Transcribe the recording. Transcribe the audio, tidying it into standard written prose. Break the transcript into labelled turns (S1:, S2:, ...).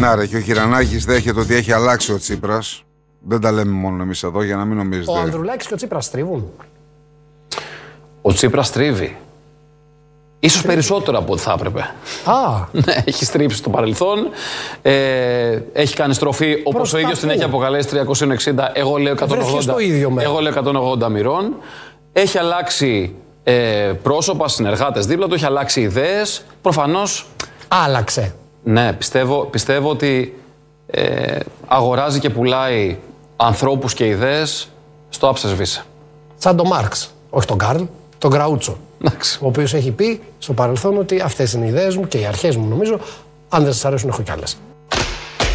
S1: Να ρε, και ο Κυρανάκης δέχεται ότι έχει αλλάξει ο Τσίπρας. Δεν τα λέμε μόνο εμείς εδώ, για να μην νομίζετε.
S2: Ο Ανδρουλάκης και ο Τσίπρας στρίβουν.
S3: Ο Τσίπρας στρίβει. Ίσως περισσότερο από ό,τι θα έπρεπε. Ναι, έχει στρίψει στο παρελθόν. Έχει κάνει στροφή όπως ο ίδιος την έχει αποκαλέσει 360. Εγώ λέω 180 μοιρών. Έχει αλλάξει πρόσωπα, συνεργάτες δίπλα του. Έχει αλλάξει ιδέες. Προφανώς.
S2: Άλλαξε.
S3: Ναι, πιστεύω ότι αγοράζει και πουλάει ανθρώπους και ιδέες στο άψε σβήσε.
S2: Σαν τον Μάρξ. Όχι τον Καρλ, τον Γκραούτσο. Ο οποίος έχει πει στο παρελθόν ότι αυτές είναι οι ιδέες μου και οι αρχές μου, νομίζω. Αν δεν σας αρέσουν, έχω κι άλλες.